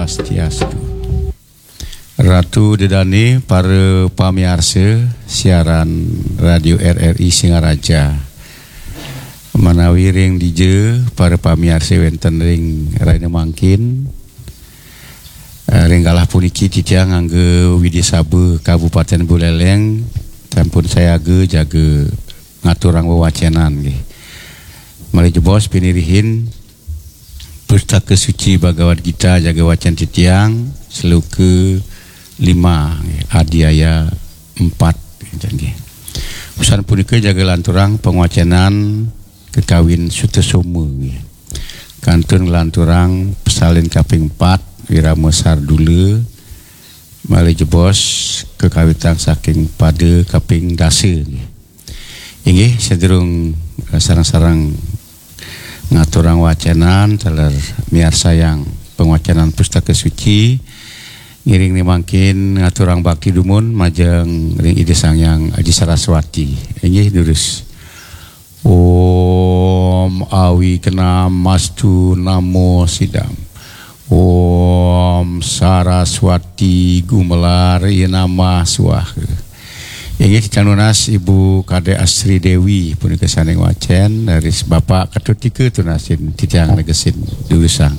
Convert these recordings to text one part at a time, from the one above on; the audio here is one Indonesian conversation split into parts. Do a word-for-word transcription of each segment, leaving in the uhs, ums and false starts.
Swastiastu. Ratu Dedane para pamiarsa siaran radio R R I Singaraja manawi ring dije para pamiarsa wonten ring Raina Mangkin ring kalah puniki titiang ngangge Widisabe Kabupaten Buleleng sampun saya ge jaga ngaturang wewacenan nggih. Mari jebos pinirihin Pustaka Suci Bhagavad Gita jaga wacan titiang seluke lima adiaya empat nggih. Usan punika jaga lanturang pengawacenan kekawin Sutesoma nggih. Kantun lanturang pesalin kaping empat Wirama Sardula mali jebos kekawitang saking pada kaping dasa nggih. Inggih sedurung sarang-sarang ngaturang wacanan teler miar sayang pengawacanan Pustaka Suci ngiring ni mangkin ngaturang bakti dumun majeng ring ide sangyang Aji Saraswati. Inggih durus Om Awi Kena Mastu Namo Sidam Om Saraswati Gumelar Nama Swaha. Inggih canunas Ibu Kade Asri Dewi punika saning wacen dari Bapak Katutika tunasin titiang negesin dulusang.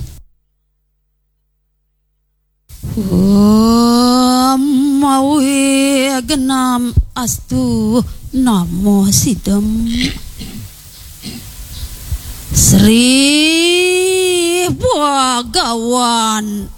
Om Awi Genam Astu Namo Sidam Sri Bhagawan